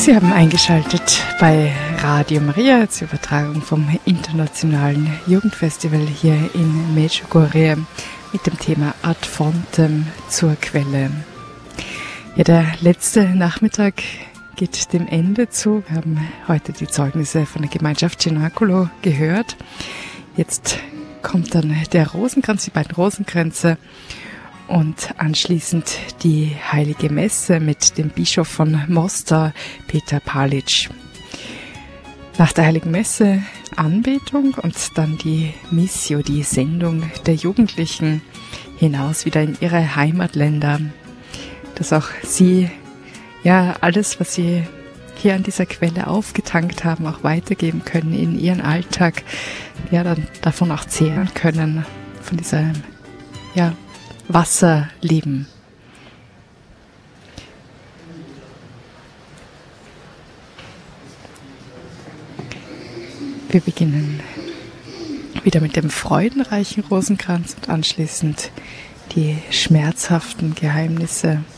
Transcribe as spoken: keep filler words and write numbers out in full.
Sie haben eingeschaltet bei Radio Maria zur Übertragung vom Internationalen Jugendfestival hier in Medjugorje mit dem Thema Ad Fontem, zur Quelle. Ja, der letzte Nachmittag geht dem Ende zu. Wir haben heute die Zeugnisse von der Gemeinschaft Cenacolo gehört. Jetzt kommt dann der Rosenkranz, die beiden Rosenkränze und anschließend die Heilige Messe mit dem Bischof von Mostar, Peter Palic. Nach der Heiligen Messe Anbetung und dann die Missio, die Sendung der Jugendlichen hinaus wieder in ihre Heimatländer, dass auch sie ja alles, was sie hier an dieser Quelle aufgetankt haben, auch weitergeben können in ihren Alltag, ja, dann davon auch zehren können, von diesem, ja, Wasserleben. Wir beginnen wieder mit dem freudenreichen Rosenkranz und anschließend die schmerzhaften Geheimnisse